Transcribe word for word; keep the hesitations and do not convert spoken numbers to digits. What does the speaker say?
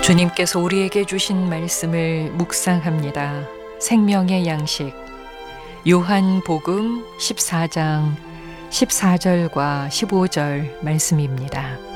주님께서 우리에게 주신 말씀을 묵상합니다. 생명의 양식 요한복음 십사 장 십사 절과 십오 절 말씀입니다.